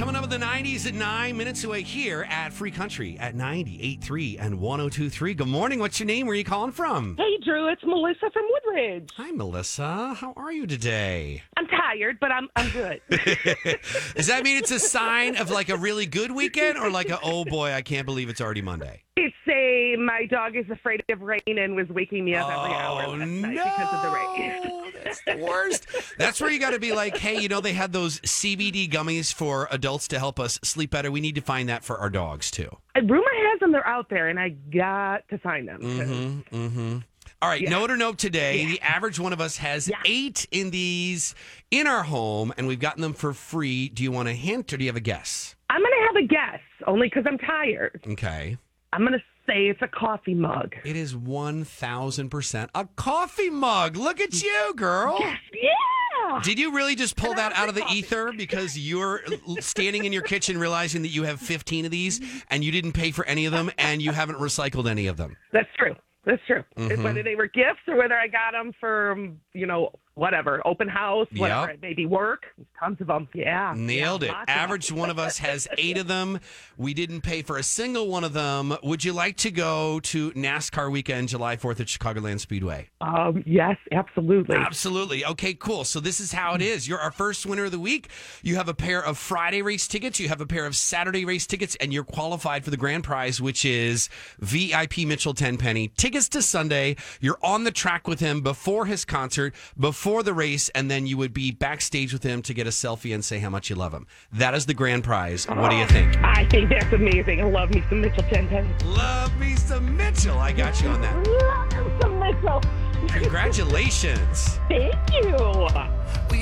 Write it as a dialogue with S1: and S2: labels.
S1: Coming up in the 90s at 9 minutes away here at Free Country at 98.3 and 102.3. Good morning. What's your name? Where are you calling from?
S2: Hey, Drew, it's Melissa from Woodridge.
S1: Hi, Melissa. How are you today?
S2: I'm tired, but I'm good.
S1: Does that mean it's a sign of like a really good weekend or like a, oh boy, I can't believe it's already Monday?
S2: It's my dog is afraid of rain and was waking me up every hour last night because of the rain.
S1: That's the worst. That's where you got to be like, hey, you know, they had those CBD gummies for adults to help us sleep better. We need to find that for our dogs too.
S2: Rumor has them they're out there, and I got to find them.
S1: All right, note or note today, the average one of us has 8 in these in our home, and we've gotten them for free. Do you want a hint or do you have a guess?
S2: I'm going to have a guess, only because I'm tired.
S1: Okay.
S2: I'm going to say it's a coffee mug.
S1: It is 1,000% a coffee mug. Look at you, girl.
S2: Yes, yeah.
S1: Did you really just pull that out of the ether because you're standing in your kitchen realizing that you have 15 of these and you didn't pay for any of them and you haven't recycled any of them?
S2: That's true. That's true. Whether they were gifts or whether I got them for, whatever, open house, whatever, maybe work, tons of them. Yeah.
S1: Nailed it. Average one of us has 8 of them. We didn't pay for a single one of them. Would you like to go to NASCAR weekend, July 4th at Chicagoland Speedway?
S2: Yes, absolutely.
S1: Absolutely. Okay, cool. So this is how it is. You're our first winner of the week. You have a pair of Friday race tickets. You have a pair of Saturday race tickets, and you're qualified for the grand prize, which is VIP Mitchell Tenpenny. Tickets to Sunday. You're on the track with him before his concert, before the race, and then you would be backstage with him to get a selfie and say how much you love him. That is the grand prize. What do you think?
S2: I think that's amazing. I love me some Mitchell Tenpenny.
S1: Love me some Mitchell. I got you on that.
S2: Love me some Mitchell.
S1: Congratulations.
S2: Thank you.